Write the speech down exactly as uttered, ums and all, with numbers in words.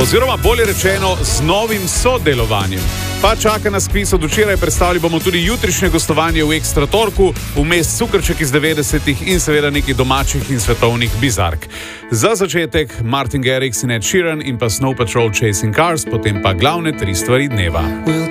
oziroma bolje rečeno z novim sodelovanjem. Pa čaka nas kviz od včeraj, predstavili bomo tudi jutrišnje gostovanje v Ekstra torku, vmes cukrček iz devetdesetih in seveda nekaj domačih in svetovnih bizark. Za začetek Martin Garrix in Ed Sheeran in pa Snow Patrol Chasing Cars, potem pa glavne tri stvari dneva.